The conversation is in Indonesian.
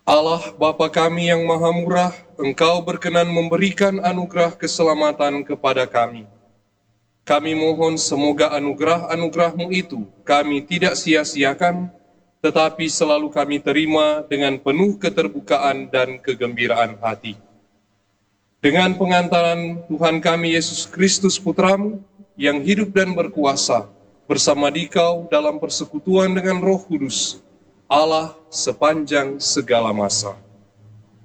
Allah Bapa kami yang maha murah, Engkau berkenan memberikan anugerah keselamatan kepada kami. Kami mohon semoga anugerah-anugerah-Mu itu kami tidak sia-siakan, tetapi selalu kami terima dengan penuh keterbukaan dan kegembiraan hati. Dengan pengantaran Tuhan kami Yesus Kristus Putra-Mu, yang hidup dan berkuasa, bersama Dikau dalam persekutuan dengan Roh Kudus, Allah sepanjang segala masa.